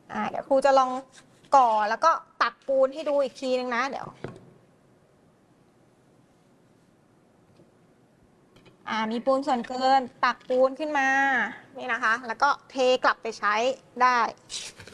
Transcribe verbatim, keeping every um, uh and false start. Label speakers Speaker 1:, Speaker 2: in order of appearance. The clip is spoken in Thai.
Speaker 1: อ่าเดี๋ยวครูจะลองก่อแล้วก็ตักปูนให้ดูอีกทีนึงนะเดี๋ยวอ่ามีปูนส่วนเกินตักปูนขึ้นมานี่นะคะแล้วก็เทกลับไปใช้ได้